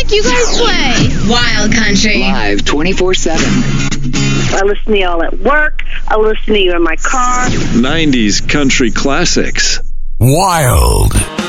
music you guys play? Wild Country. Live 24/7. I listen to y'all at work. I listen to you in my car. 90s country classics. Wild.